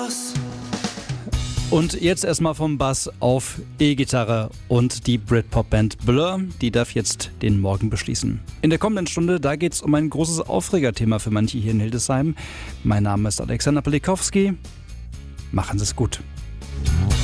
Und jetzt erstmal vom Bass auf E-Gitarre und die Britpop-Band Blur, die darf jetzt den Morgen beschließen. In der kommenden Stunde, da geht es um ein großes Aufregerthema für manche hier in Hildesheim. Mein Name ist Alexander Pelikowski. Machen Sie es gut.